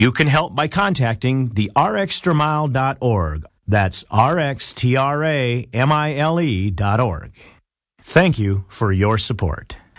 You can help by contacting the rxtramile.org. That's rxtramile.org. Thank you for your support.